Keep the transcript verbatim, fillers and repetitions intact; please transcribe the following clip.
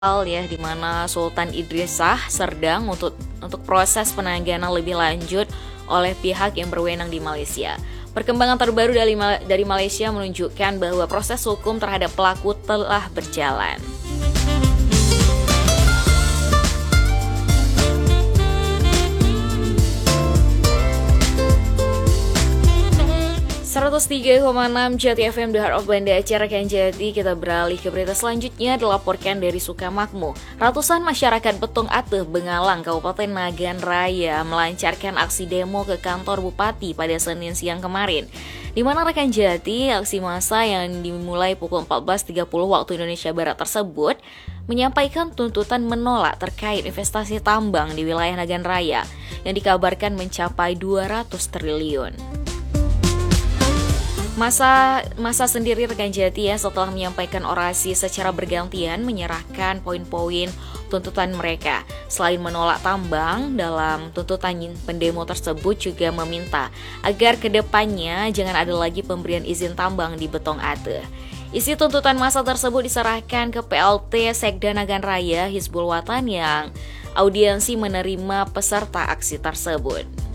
ya, di mana Sultan Idris Shah Serdang untuk untuk proses penanganan lebih lanjut oleh pihak yang berwenang di Malaysia. Perkembangan terbaru dari, dari Malaysia menunjukkan bahwa proses hukum terhadap pelaku telah berjalan. seratus tiga koma enam Jati F M, The Heart of Banda Aceh Rekan Jati. Kita beralih ke berita selanjutnya, dilaporkan dari Sukamakmur. Ratusan masyarakat Betung Ateh, Bengalang, Kabupaten Nagan Raya melancarkan aksi demo ke kantor Bupati pada Senin siang kemarin. Di mana Rekan Jati, aksi massa yang dimulai pukul empat belas tiga puluh waktu Indonesia Barat tersebut menyampaikan tuntutan menolak terkait investasi tambang di wilayah Nagan Raya yang dikabarkan mencapai dua ratus triliun. Masa masa sendiri Rekan Jati ya, setelah menyampaikan orasi secara bergantian menyerahkan poin-poin tuntutan mereka. Selain menolak tambang, dalam tuntutan pendemo tersebut juga meminta agar kedepannya jangan ada lagi pemberian izin tambang di Betung Ateh. Isi tuntutan masa tersebut diserahkan ke P L T Sekda Nagan Raya Hizbul Wathan yang audiensi menerima peserta aksi tersebut.